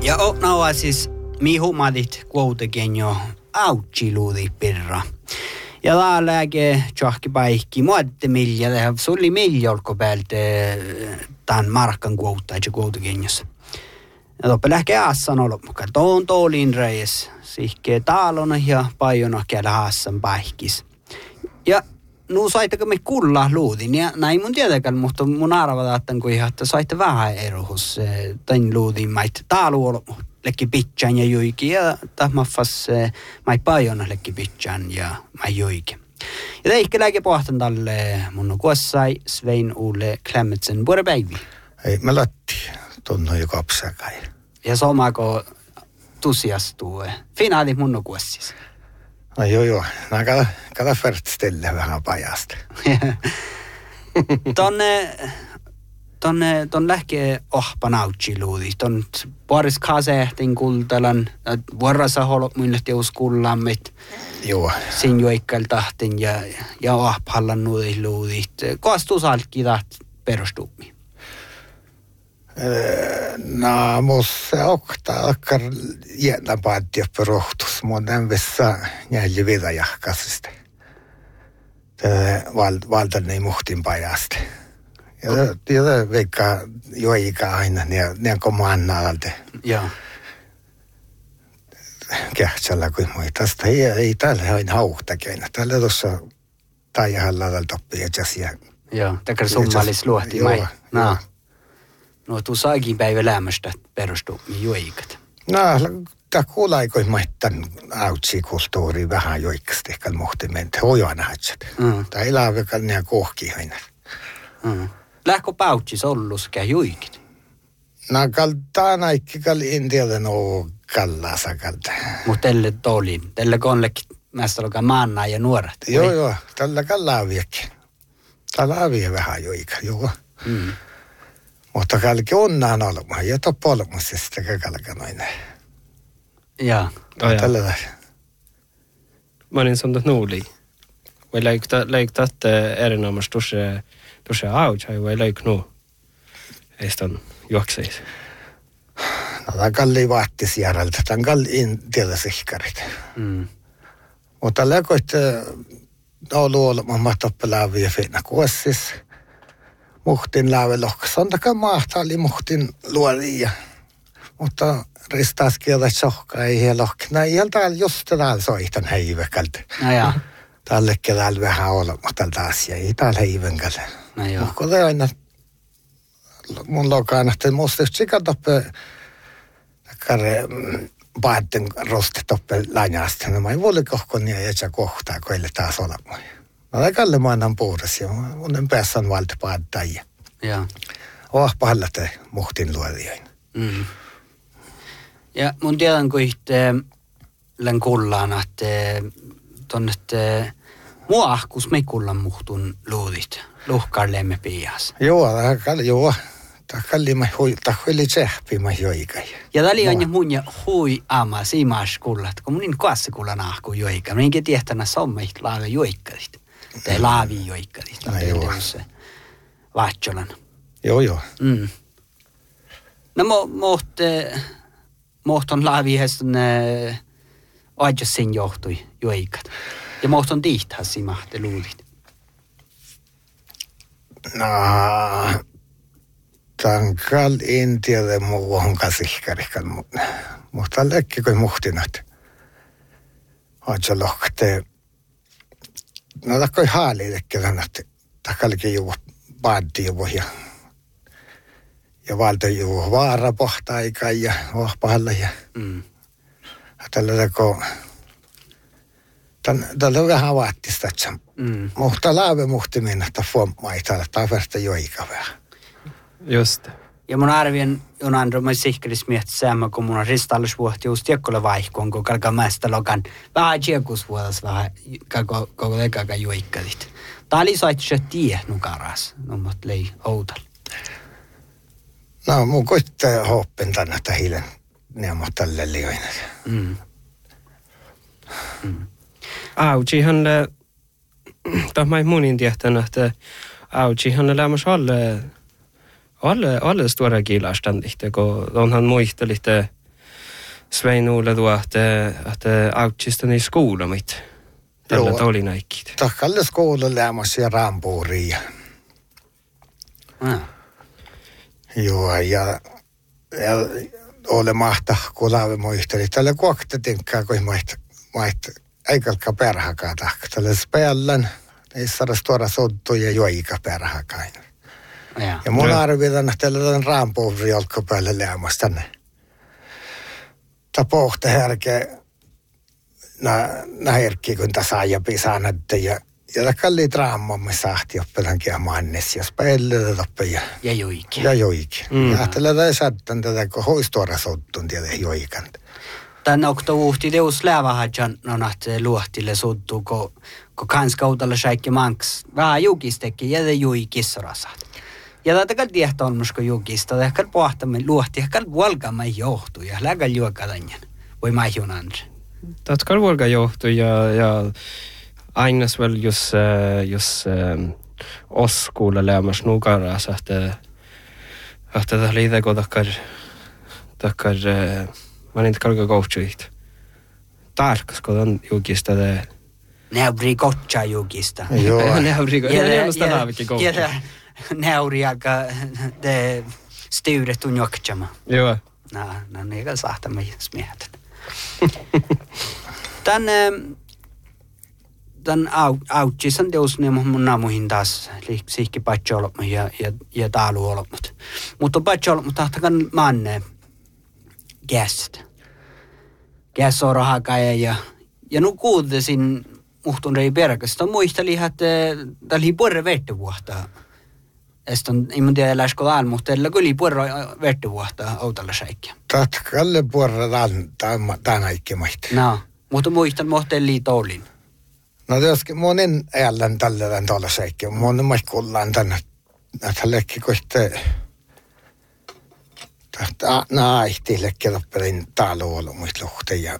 Ja now siis mihumadit kuitenkin jo autsiluudi pirra. Ja täällä tjohki paikki muotte milja, sulli miljolko päältä tämän markan kuuttaisi kuitenkin jos. Ja toppe lähtee aassan ollut mukaan. Tuon toolin reis, sihkee taalona ja pajona käydä aassan paikis. Ja nu saitteko me kulla luudin, ja näin mun tietäkään, mutta mun arvata, että saitte vähän erohus tämän luudin maita. Taalu on lekki pitchan ja juikin, ja tahmaffas mai pajona lekki pitchan ja mai juikin. Ja teikki läke pohtan tälle mun kuossai Svein Ole Klemmetsen vuoropäivi. Ei, mä latti tunnu jo kapsakai. Ja somako tusiastuu finaali mun kuossis. No joo. Kato färtstelle vähän pajasta. Ton lähkee ohpanautsi-luudi. Ton puoris kasehtin kultalan, vuorossa holot muille teuskullammit. Joo. Sin joikkail tahtin ja ohpallan luudit. Koastuu salkki taht perustummi. No, musta okkar jäänä paattia perohtus. Mun ämvessä jäljä vidajahkasista. Valtanei muhtin pajasta. Ja vaikka joika aina, ne komanna alta. Joo. Kähtsellä kuin moi. Tästä ei täällä aina hauhtakeina. Täällä tuossa taijahalla toppi ja jasia. Joo, takar summallis luohti mai. Joo. No, tu saakin päivä lämmöstä perustuu joikat. No, tämä kuulaikoi maittan autsikulttuuri vähän joikasti, ehkä muhtimente hojoa nähtsät. Tai eläväkään nämä kohki aina. Lähkö pautsis olluskä joikit? No, kaltaan aikikal intiaden oo kallasakalta. Mutta tälle konlekin mästä olkaa maannaa ja nuoret. Joo, tällä kallaaviakin. Tällä avia vähän joika, joo. Mutta kalki onnaan olema ja toppo olemusesta kalkanoin. Jaa. Tällä. Mä olin sanonut nuuli. Vai leiktaa erinomaisesti tuossa auto, vai leiknuu? Ei sitä juokseisi. No, tämä kalli vaattis järjeltä. Tämä kalli intialla sihkarit. Mutta leikoit ollut olema toppelaavia fina kuossis. Muhtin laavelohkas. On takaa mahtaali muhtin luolia. Mutta ristaas kieltä sohkaa ei he lohki. No ei täällä just täällä soitan heiväkältä. No jaa. Tälle täällä vähän olema tältä asiaa. Ei täällä heivänkältä. No joo. Mutta kun aina mun lokaan, että musta just sikatoppe paetten rostetoppe lanjasta. No mä ei voi kohkon ja jätsä kohtaa, kun ei taas olema. No kalle mä annan puhdas ja mun päässä on valta paattajia. Joo. Pahalla te muhtin luodioin. Ja mun tiedän, kun län kullaan, että tonne muahkus me kullan muhtun luudit. Luhkarleemme piihas. Joo. Takalli mä huili tsehpi mä joikai. Ja tali on mun ja hui ama siimas kullat, kun mun kuassa kullan ahku joika. Minkä tiehtänä sommeit laaga joikkadit. Tai laavi joikkadit. Joo. Vaatsolan. Joo. No mohton laavihesten ajasin johtui joikat. Ja mohton tihtää simahte luulit. No, tankal intialle muu on kasihkarikan, mutta lekki kuin muhtinat. Aja lohte. No takkoi haalilekin sanat, takkallekin juu paaddi juu ja valta juu vaara pohtaikaan ja vahpahalla ja tällä teko tällä on vähän vaattista, mutta laave muhti minä, että fuommaita, taverta joika vähän. Just. Ja mun arvien on andro mä sihkelis miettiä säämä, kun mun on ristallisvuohti just tiekkolle vaihkoon, kun kalkaa mästä lokan vähän tiekusvuotas vähän koko lekaka joikkalit. Tää oli saitse tie nukaras, nummat lei outal. No mun koittaa hoppen tänne hiilen neema tälle lioina. Autsihan tämä ei munin tietänyt, että autsihan lämmäs alle stora kilastandihte, kun onhan muista lite Svein Ulle tuo, että autsista niin skuulamit. Tällä oli näikkiä. Takkalle skoulu lämmässä rampuuria. Joo, ja ole mahta, kun laavi muisteli. Tällä kuokta tinkkaa, kun mait eikalka perhakaa tahka. Tällä spellän, ei saada tuoda sottu ja joika perhakaa. Ja mun arvitan, että tällä on rampuuri jolko päälle lämmässä tänne. Tapohta härkeä. Nä herkki, kun tässä ajapi saanette ja kalli draamamme sahti oppelankin mannes ja spelletä toppe ja joiki. Ja joiki. Ja tällä ei saattan tätä, kun hoistuora sottun tiedä joikan. Tän okto uhti teus läävähäjän nonahte luohtille sottu, kun kanskautalla säikki manks vähän jukistekki ja joikissorasat. Ja tätä kalli tiehtä on musko jukista, ja kalli pohtamme luohti, ja kalli vuolkaamme johtuu, ja läkal juokadanjan. Voi maihun andre. Tätä vuolka johtuu, ja aina väl jos oskuulla lämmäs nukaras, että tämä liitä kun takkar mä niitä kalka koutsuit. Tarkas kun on jukista det. Neuri kotsa jukista. Joo. Neuri kotsa laavikin koutsu. Neuri aika det styret on joktjama. Joo. No niin kan sahtamme smiehet. Tän autjisan teus ne mun namuihin taas liikki patjolopma ja taaluolopmat. Mutta patjolopmat tahtakan manne gäst. Gäst on rahakaja ja nu kuultesin muhtun rei perkasta muisteli että tali porre vettevuotta. Eston ei mun tiedä läskö al mutta tällä kyllä porre vettevuotta autolla säikkiä. Tatkalle porre tämän aikkimaita. No, mutta muistan mohteli toulin. No joskin monen äälän tällä tuolla säikkiä. Monen maik kullaan tänne. Että lekki kohte. Naihti lekki loppelin taaluolo muista luhte ja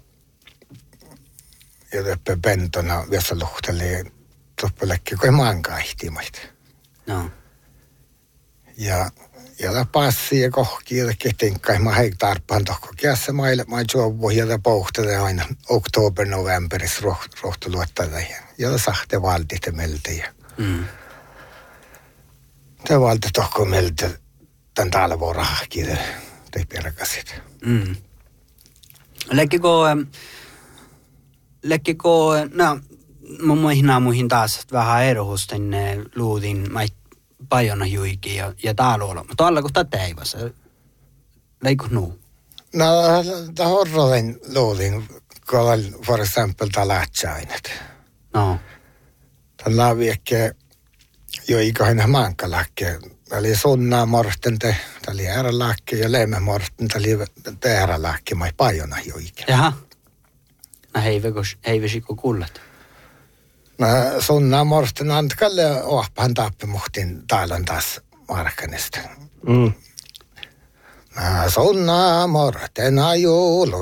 löppe bentona vielä luhteli loppelekki kohte maankaihti maita. No. Ja passi ja kohki ja kettinkkai mä heik tarpaan tohko kiassa maille mä juovu ja pohtere aina oktober novemberis rohtu luottaa ja sahte valtite melte ja te valti tohko melte tän talvorahki te perkasit. Lekkiko no mun muihin taas vähän erohusten luutin pajona juiki ja taaluolla. Mutta alla kun tätä ei vasta. Leikko nuu? No, tämä horroin luulin, kun for example talatsainat. No. Tämä laaviekki jo ikäinen maankalakki. Tämä oli sunnaa morten, tämä oli äärälakki ja leemme morten, tämä oli äärälakki, mai pajona juiki. Jaha. No heiväsikö kullat? No, sunnaa morten antkalle oahpahan tappimuhtin taalan taas markkanista. Sunnaa morten ajulu.